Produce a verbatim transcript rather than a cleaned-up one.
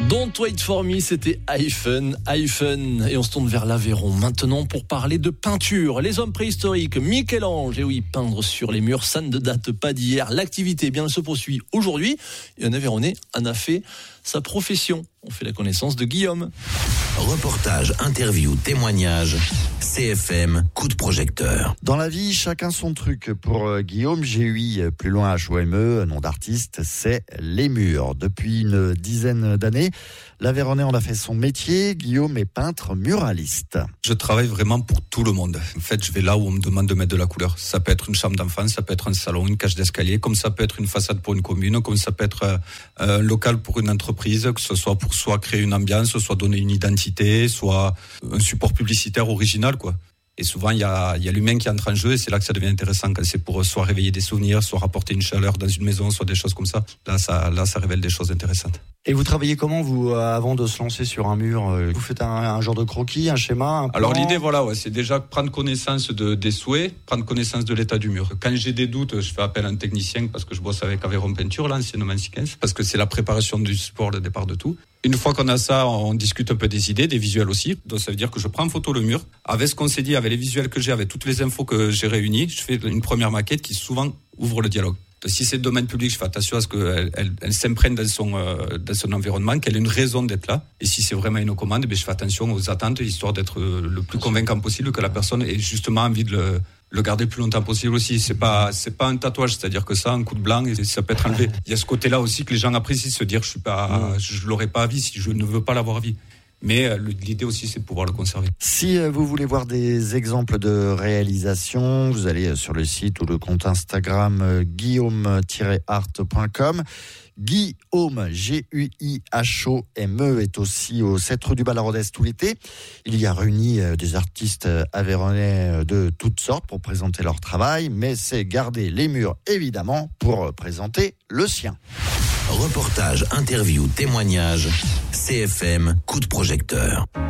Don't Wait For Me, c'était iPhone, iPhone. Et on se tourne vers l'Aveyron maintenant pour parler de peinture. Les hommes préhistoriques, Michel-Ange, et oui, peindre sur les murs, ça ne date pas d'hier. L'activité, eh bien, elle se poursuit aujourd'hui. Et un Aveyronnais en a fait sa profession. On fait la connaissance de Guillaume. Reportage, interview, témoignage, C F M, coup de projecteur. Dans la vie, chacun son truc. Pour euh, Guillaume, G U I, plus loin H O M E, nom d'artiste, c'est les murs. Depuis une dizaine d'années, l'Aveyronnais en a fait son métier. Guillaume est peintre muraliste. Je travaille vraiment pour tout le monde. En fait, je vais là où on me demande de mettre de la couleur. Ça peut être une chambre d'enfant, ça peut être un salon, une cage d'escalier, comme ça peut être une façade pour une commune, comme ça peut être euh, un local pour une entreprise, que ce soit pour soit créer une ambiance, soit donner une identité, soit un support publicitaire original, quoi. Et souvent, il y a, il y a l'humain qui entre en jeu et c'est là que ça devient intéressant, quand c'est pour soit réveiller des souvenirs, soit rapporter une chaleur dans une maison, soit des choses comme ça. Là, ça, là, ça révèle des choses intéressantes. Et vous travaillez comment, vous, avant de se lancer sur un mur? Vous faites un, un genre de croquis, un schéma, un plan? Alors l'idée, voilà, ouais, c'est déjà prendre connaissance de, des souhaits, prendre connaissance de l'état du mur. Quand j'ai des doutes, je fais appel à un technicien parce que je bosse avec Aveyron Peinture, l'anciennement Siquens, parce que c'est la préparation du support, le départ de tout. Une fois qu'on a ça, on discute un peu des idées, des visuels aussi. Donc ça veut dire que je prends en photo le mur. Avec ce qu'on s'est dit, avec les visuels que j'ai, avec toutes les infos que j'ai réunies, je fais une première maquette qui souvent ouvre le dialogue. Donc, si c'est le domaine public, je fais attention à ce qu'elle elle, elle s'imprègne dans son, euh, dans son environnement, qu'elle ait une raison d'être là. Et si c'est vraiment une commande, ben, je fais attention aux attentes, histoire d'être le plus convaincant possible, que la personne ait justement envie de le... le garder le plus longtemps possible aussi. C'est pas, c'est pas un tatouage, c'est-à-dire que ça, un coup de blanc, et ça peut être enlevé. Il y a ce côté-là aussi que les gens apprécient, se dire, je suis pas, je l'aurais pas à vie si je ne veux pas l'avoir à vie. Mais l'idée aussi, c'est de pouvoir le conserver. Si vous voulez voir des exemples de réalisation, vous allez sur le site ou le compte Instagram guillaume tiret art point com. Guillaume, G U I H O M E, est aussi au sept rue du Balarodès tout l'été. Il y a réuni des artistes aveyronnais de toutes sortes pour présenter leur travail, mais c'est garder les murs, évidemment, pour présenter le sien. Reportage, interview, témoignage, C F M, coup de projecteur.